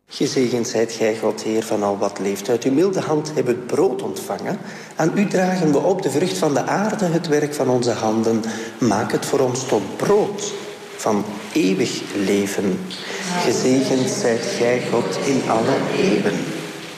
Gezegend zijt gij, God, Heer van al wat leeft. Uit uw milde hand hebben we het brood ontvangen. Aan u dragen we op de vrucht van de aarde, het werk van onze handen. Maak het voor ons tot brood van eeuwig leven. Gezegend zijt gij, God, in alle eeuwen.